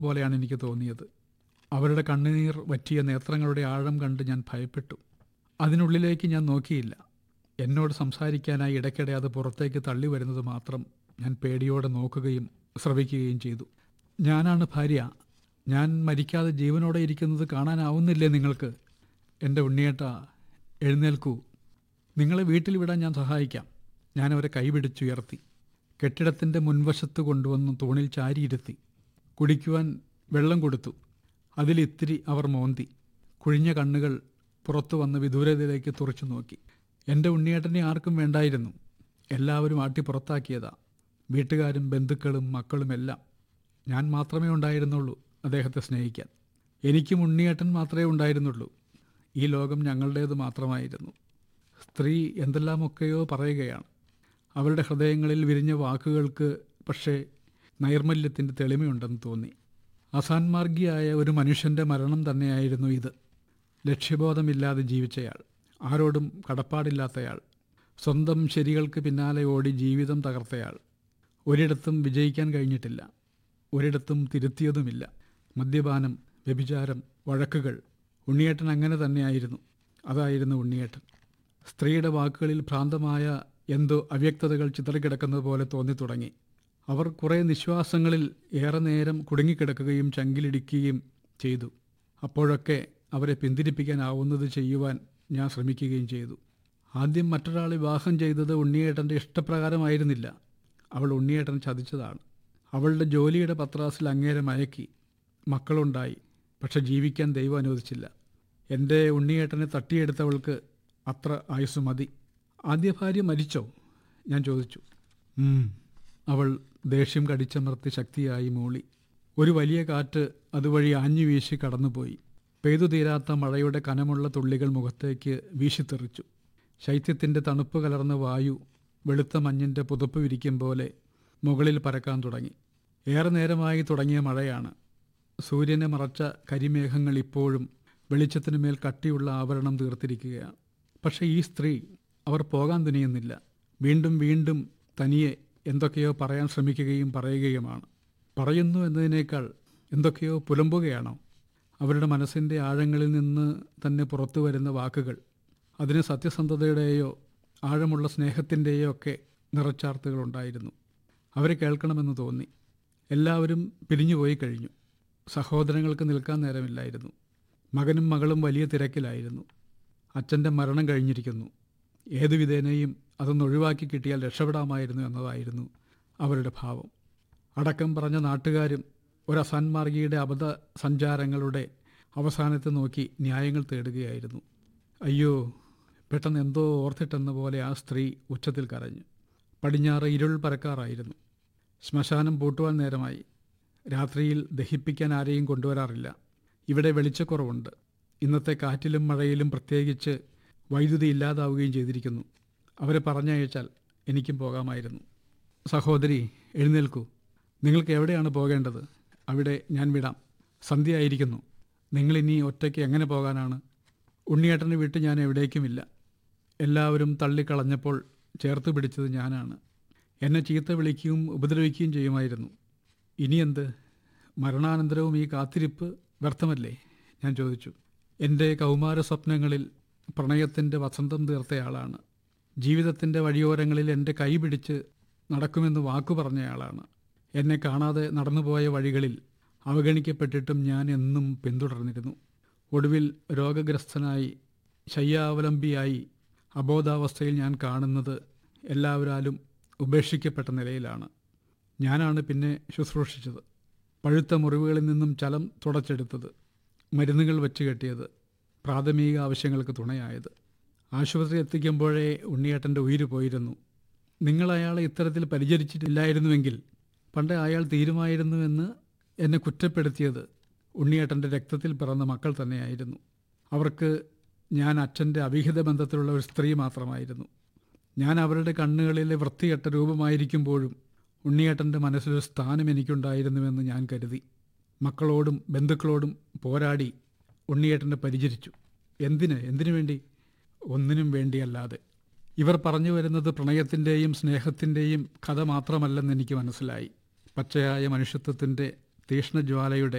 പോലെയാണ് എനിക്ക് തോന്നിയത്. അവരുടെ കണ്ണുനീർ വറ്റിയ നേത്രങ്ങളുടെ ആഴം കണ്ട് ഞാൻ ഭയപ്പെട്ടു. അതിനുള്ളിലേക്ക് ഞാൻ നോക്കിയില്ല. എന്നോട് സംസാരിക്കാനായി ഇടയ്ക്കിടെ അത് പുറത്തേക്ക് തള്ളി വരുന്നത് മാത്രം ഞാൻ പേടിയോടെ നോക്കുകയും ശ്രവിക്കുകയും ചെയ്തു. ഞാനാണ് ഭാര്യ. ഞാൻ മരിക്കാതെ ജീവനോടെ ഇരിക്കുന്നത് കാണാനാവുന്നില്ലേ നിങ്ങൾക്ക്? എൻ്റെ ഉണ്ണിയേട്ട, എഴുന്നേൽക്കൂ. നിങ്ങളെ വീട്ടിൽ വിടാൻ ഞാൻ സഹായിക്കാം. ഞാനവരെ കൈപിടിച്ചുയർത്തി കെട്ടിടത്തിൻ്റെ മുൻവശത്ത് കൊണ്ടുവന്ന് തൂണിൽ ചാരിയിരുത്തി. കുടിക്കുവാൻ വെള്ളം കൊടുത്തു. അതിലിത്തിരി അവർ മോന്തി. കുഴിഞ്ഞ കണ്ണുകൾ പുറത്തു വന്ന് വിദൂരതയിലേക്ക് തുറച്ചു നോക്കി. എൻ്റെ ഉണ്ണിയേട്ടനെ ആർക്കും വേണ്ടായിരുന്നു. എല്ലാവരും ആട്ടി പുറത്താക്കിയതാ. വീട്ടുകാരും ബന്ധുക്കളും മക്കളുമെല്ലാം. ഞാൻ മാത്രമേ ഉണ്ടായിരുന്നുള്ളൂ അദ്ദേഹത്തെ സ്നേഹിക്കാൻ. എനിക്കും ഉണ്ണിയേട്ടൻ മാത്രമേ ഉണ്ടായിരുന്നുള്ളൂ. ഈ ലോകം ഞങ്ങളുടേത് മാത്രമായിരുന്നു. സ്ത്രീ എന്തെല്ലാമൊക്കെയോ പറയുകയാണ്. അവരുടെ ഹൃദയങ്ങളിൽ വിരിഞ്ഞ വാക്കുകൾക്ക് പക്ഷേ നൈർമല്യത്തിൻ്റെ തെളിമയുണ്ടെന്ന് തോന്നി. അസാൻമാർഗിയായ ഒരു മനുഷ്യൻ്റെ മരണം തന്നെയായിരുന്നു ഇത്. ലക്ഷ്യബോധമില്ലാതെ ജീവിച്ചയാൾ, ആരോടും കടപ്പാടില്ലാത്തയാൾ, സ്വന്തം ശരികൾക്ക് പിന്നാലെ ഓടി ജീവിതം തകർത്തയാൾ. ഒരിടത്തും വിജയിക്കാൻ കഴിഞ്ഞിട്ടില്ല, ഒരിടത്തും തിരുത്തിയതുമില്ല. മദ്യപാനം, വ്യഭിചാരം, വഴക്കുകൾ. ഉണ്ണിയേട്ടൻ അങ്ങനെ തന്നെയായിരുന്നു. അതായിരുന്നു ഉണ്ണിയേട്ടൻ. സ്ത്രീയുടെ വാക്കുകളിൽ ഭ്രാന്തമായ എന്തോ അവ്യക്തതകൾ ചിതറിക്കിടക്കുന്നത് പോലെ തോന്നിത്തുടങ്ങി. അവർ കുറേ നിശ്വാസങ്ങളിൽ ഏറെ നേരം കുടുങ്ങിക്കിടക്കുകയും ചങ്കിലിടിക്കുകയും ചെയ്തു. അപ്പോഴൊക്കെ അവരെ പിന്തിരിപ്പിക്കാനാവുന്നത് ചെയ്യുവാൻ ഞാൻ ശ്രമിക്കുകയും ചെയ്തു. ആദ്യം മറ്റൊരാളെ വിവാഹം ചെയ്തത് ഉണ്ണിയേട്ടൻ്റെ ഇഷ്ടപ്രകാരമായിരുന്നില്ല. അവൾ ഉണ്ണിയേട്ടൻ ചതിച്ചതാണ്. അവളുടെ ജോലിയുടെ പത്രാസിൽ അങ്ങേരെ മയക്കി. മക്കളുണ്ടായി. പക്ഷെ ജീവിക്കാൻ ദൈവം അനുവദിച്ചില്ല. എൻ്റെ ഉണ്ണിയേട്ടനെ തട്ടിയെടുത്തവൾക്ക് അത്ര ആയുസ് മതി. ആദ്യ ഭാര്യ മരിച്ചോ? ഞാൻ ചോദിച്ചു. അവൾ ദേഷ്യം കടിച്ചമർത്തി ശക്തിയായി മൂളി. ഒരു വലിയ കാറ്റ് അതുവഴി ആഞ്ഞു വീശി കടന്നുപോയി. പെയ്തു തീരാത്ത മഴയുടെ കനമുള്ള തുള്ളികൾ മുഖത്തേക്ക് വീശിത്തെറിച്ചു. ശൈത്യത്തിൻ്റെ തണുപ്പ് കലർന്ന വായു വെളുത്ത മഞ്ഞിൻ്റെ പുതപ്പ് വിരിക്കും പോലെ മുകളിൽ പരക്കാൻ തുടങ്ങി. ഏറെ നേരമായി തുടങ്ങിയ മഴയാണ്. സൂര്യനെ മറച്ച കരിമേഘങ്ങൾ ഇപ്പോഴും വെളിച്ചത്തിനു മേൽ കട്ടിയുള്ള ആവരണം തീർത്തിരിക്കുകയാണ്. പക്ഷേ ഈ സ്ത്രീ, അവർ പോകാൻ തുനിയുന്നില്ല. വീണ്ടും വീണ്ടും തനിയെ എന്തൊക്കെയോ പറയാൻ ശ്രമിക്കുകയും പറയുകയുമാണ്. പറയുന്നു എന്നതിനേക്കാൾ എന്തൊക്കെയോ പുലമ്പുകയാണോ? അവരുടെ മനസ്സിൻ്റെ ആഴങ്ങളിൽ നിന്ന് തന്നെ പുറത്തു വരുന്ന വാക്കുകൾ, അതിന് സത്യസന്ധതയുടെയോ ആഴമുള്ള സ്നേഹത്തിൻ്റെയോ ഒക്കെ നിറച്ചാർത്തുകളുണ്ടായിരുന്നു. അവരെ കേൾക്കണമെന്ന് തോന്നി. എല്ലാവരും പിരിഞ്ഞുപോയി കഴിഞ്ഞു. സഹോദരങ്ങൾക്ക് നിൽക്കാൻ നേരമില്ലായിരുന്നു. മകനും മകളും വലിയ തിരക്കിലായിരുന്നു. അച്ഛൻ്റെ മരണം കഴിഞ്ഞിരിക്കുന്നു. ഏതു വിധേനയും അതൊന്ന് ഒഴിവാക്കി കിട്ടിയാൽ രക്ഷപ്പെടാമായിരുന്നു എന്നതായിരുന്നു അവരുടെ ഭാവം. അടക്കം പറഞ്ഞ നാട്ടുകാരും ഒരസാൻമാർഗിയുടെ അബദ്ധ സഞ്ചാരങ്ങളുടെ അവസാനത്തെ നോക്കി ന്യായങ്ങൾ തേടുകയായിരുന്നു. അയ്യോ, പെട്ടെന്ന് എന്തോ ഓർത്തിട്ടെന്ന പോലെ ആ സ്ത്രീ ഉച്ചത്തിൽ കരഞ്ഞു. പടിഞ്ഞാറ് ഇരുൾ പരക്കാറായിരുന്നു. ശ്മശാനം പൂട്ടുവാൻ നേരമായി. രാത്രിയിൽ ദഹിപ്പിക്കാൻ ആരെയും കൊണ്ടുവരാറില്ല. ഇവിടെ വെളിച്ചക്കുറവുണ്ട്. ഇന്നത്തെ കാറ്റിലും മഴയിലും പ്രത്യേകിച്ച് വൈദ്യുതി ഇല്ലാതാവുകയും ചെയ്തിരിക്കുന്നു. അവരെ പറഞ്ഞയച്ചാൽ എനിക്കും പോകാമായിരുന്നു. സഹോദരി, എഴുന്നേൽക്കൂ. നിങ്ങൾക്ക് എവിടെയാണ് പോകേണ്ടത്? അവിടെ ഞാൻ വിടാം. സന്ധ്യയായിരിക്കുന്നു. നിങ്ങളിനി ഒറ്റയ്ക്ക് എങ്ങനെ പോകാനാണ്? ഉണ്ണിയേട്ടനെ വിട്ട് ഞാൻ എവിടേക്കുമില്ല. എല്ലാവരും തള്ളിക്കളഞ്ഞപ്പോൾ ചേർത്ത് പിടിച്ചത് ഞാനാണ്. എന്നെ ചീത്ത വിളിക്കുകയും ഉപദ്രവിക്കുകയും ചെയ്യുമായിരുന്നു. ഇനിയെന്ത്? മരണാനന്തരവും ഈ കാത്തിരിപ്പ് വ്യർത്ഥമല്ലേ? ഞാൻ ചോദിച്ചു. എൻ്റെ കൗമാര സ്വപ്നങ്ങളിൽ പ്രണയത്തിൻ്റെ വസന്തം തീർത്തയാളാണ്. ജീവിതത്തിൻ്റെ വഴിയോരങ്ങളിൽ എൻ്റെ കൈ പിടിച്ച് നടക്കുമെന്ന് വാക്കു പറഞ്ഞയാളാണ്. എന്നെ കാണാതെ നടന്നുപോയ വഴികളിൽ അവഗണിക്കപ്പെട്ടിട്ടും ഞാൻ എന്നും പിന്തുടർന്നിരുന്നു. ഒടുവിൽ രോഗഗ്രസ്തനായി ശയ്യാവലംബിയായി അബോധാവസ്ഥയിൽ ഞാൻ കാണുന്നത് എല്ലാവരാലും ഉപേക്ഷിക്കപ്പെട്ട നിലയിലാണ്. ഞാനാണ് പിന്നെ ശുശ്രൂഷിച്ചത്. പഴുത്ത മുറിവുകളിൽ നിന്നും ചലം തുടച്ചെടുത്തത്, മരുന്നുകൾ വെച്ച് കെട്ടിയത്, പ്രാഥമിക ആവശ്യങ്ങൾക്ക് തുണയായത്. ആശുപത്രി എത്തിക്കുമ്പോഴേ ഉണ്ണിയേട്ടൻ്റെ ഉയിര് പോയിരുന്നു. നിങ്ങൾ അയാളെ ഇത്തരത്തിൽ പരിചരിച്ചിട്ടില്ലായിരുന്നുവെങ്കിൽ പണ്ട് അയാൾ തീരുമായിരുന്നുവെന്ന് എന്നെ കുറ്റപ്പെടുത്തിയത് ഉണ്ണിയേട്ടൻ്റെ രക്തത്തിൽ പിറന്ന മക്കൾ തന്നെയായിരുന്നു. അവർക്ക് ഞാൻ അച്ഛൻ്റെ അവിഹിത ബന്ധത്തിലുള്ള ഒരു സ്ത്രീ മാത്രമായിരുന്നു. ഞാൻ അവരുടെ കണ്ണുകളിലെ വൃത്തികെട്ട രൂപമായിരിക്കുമ്പോഴും ഉണ്ണിയേട്ടൻ്റെ മനസ്സിലൊരു സ്ഥാനം എനിക്കുണ്ടായിരുന്നുവെന്ന് ഞാൻ കരുതി. മക്കളോടും ബന്ധുക്കളോടും പോരാടി ഉണ്ണിയേട്ടനെ പരിചരിച്ചു. എന്തിനു വേണ്ടി? ഒന്നിനും വേണ്ടിയല്ലാതെ. ഇവർ പറഞ്ഞു വരുന്നത് പ്രണയത്തിൻ്റെയും സ്നേഹത്തിൻ്റെയും കഥ മാത്രമല്ലെന്ന് എനിക്ക് മനസ്സിലായി. പച്ചയായ മനുഷ്യത്വത്തിൻ്റെ തീഷ്ണജ്വാലയുടെ